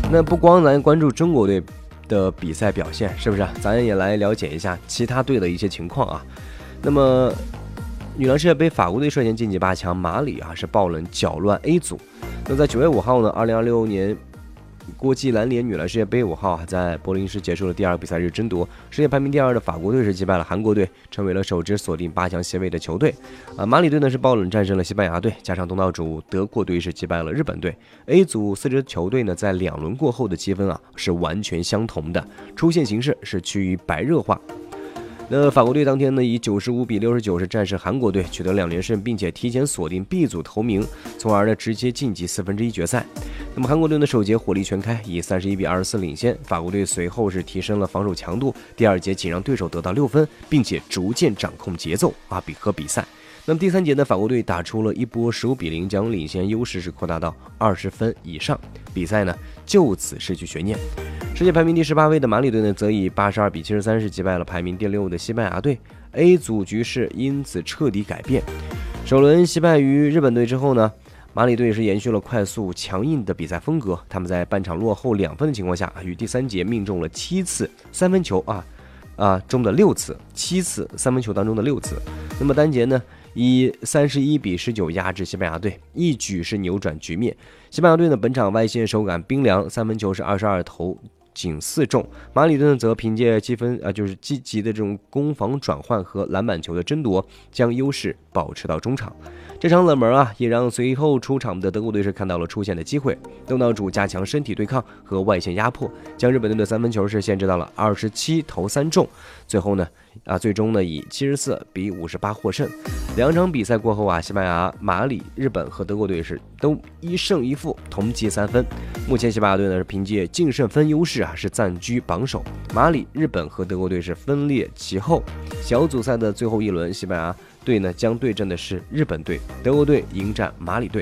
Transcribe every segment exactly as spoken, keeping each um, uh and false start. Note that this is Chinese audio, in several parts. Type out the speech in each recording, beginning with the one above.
那不光咱关注中国队的比赛表现，是不是？咱也来了解一下其他队的一些情况啊。那么，女篮世界杯法国队率先晋级八强，马里啊是爆冷搅乱 A 组。那在九月五号呢，二零二六年国际篮联女篮世界杯五号啊，在柏林市结束了第二个比赛日争夺。世界排名第二的法国队是击败了韩国队，成为了首支锁定八强席位的球队。啊，马里队呢是爆冷战胜了西班牙队，加上东道主德国队是击败了日本队。A 组四支球队呢，在两轮过后的积分啊是完全相同的，出线形势是趋于白热化。那法国队当天呢，以九十五比六十九是战胜韩国队，取得两连胜，并且提前锁定 B 组头名，从而呢直接晋级四分之一决赛。那么韩国队呢首节火力全开，以三十一比二十四领先。法国队随后是提升了防守强度，第二节仅让对手得到六分，并且逐渐掌控节奏啊比和比赛。那么第三节呢，法国队打出了一波十五比零，将领先优势是扩大到二十分以上，比赛呢就此失去悬念。世界排名第十八位的马里队呢，则以八十二比七十三是击败了排名第六的西班牙队。A 组局势因此彻底改变。首轮惜败于日本队之后呢，马里队是延续了快速强硬的比赛风格。他们在半场落后两分的情况下，于第三节命中了七次三分球啊啊中的六次，七次三分球当中的六次。那么单节呢，以三十一比十九压制西班牙队，一举是扭转局面。西班牙队呢本场外线手感冰凉，三分球是二十二投。仅四中，马里队呢则凭借积分啊、呃，就是积极的这种攻防转换和篮板球的争夺，将优势保持到中场。这场冷门啊，也让随后出场的德国队是看到了出线的机会。东道主加强身体对抗和外线压迫，将日本队的三分球是限制到了二十七投三中。最后呢，啊，最终呢以七十四比五十八获胜。两场比赛过后啊，西班牙、马里、日本和德国队是都一胜一负，同积三分。目前西班牙队呢是凭借净胜分优势啊是暂居榜首，马里、日本和德国队是分列其后。小组赛的最后一轮，西班牙队呢将对阵的是日本队，德国队迎战马里队。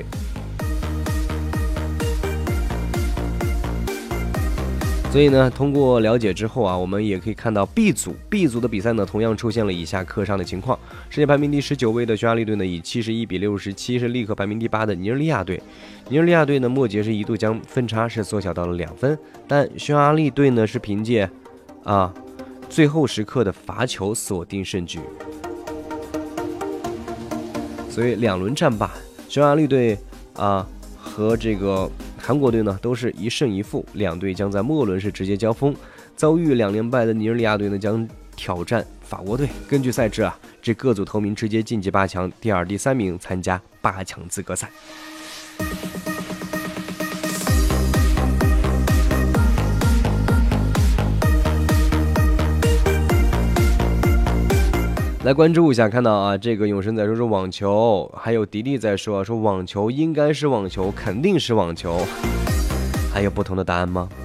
所以呢，通过了解之后啊，我们也可以看到 B 组 B 组的比赛呢，同样出现了以下克伤的情况。世界排名第十九位的匈牙利队呢，以七十一比六十七是力克排名第八的尼日利亚队。尼日利亚队呢，末节是一度将分差是缩小到了两分，但匈牙利队呢是凭借啊最后时刻的罚球锁定胜局。所以两轮战罢，匈牙利队啊和这个韩国队呢都是一胜一负，两队将在末轮是直接交锋。遭遇两连败的尼日利亚队呢将挑战法国队。根据赛制啊，这各组头名直接晋级八强，第二、第三名参加八强资格赛。来关注一下，看到啊，这个永生在说说网球，还有迪迪在说说网球应该是网球，肯定是网球，还有不同的答案吗？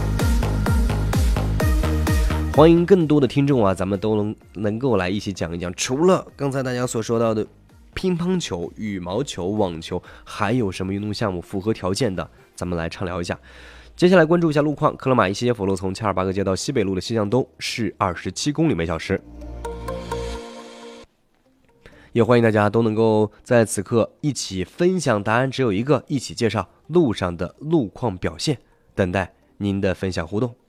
欢迎更多的听众啊，咱们都能能够来一起讲一讲，除了刚才大家所说到的乒乓球、羽毛球、网球，还有什么运动项目符合条件的，咱们来畅聊一下。接下来关注一下路况，克勒马伊西耶佛路从恰尔巴格街到西北路的西向东是二十七公里每小时。也欢迎大家都能够在此刻一起分享答案，只有一个，一起介绍路上的路况表现，等待您的分享互动。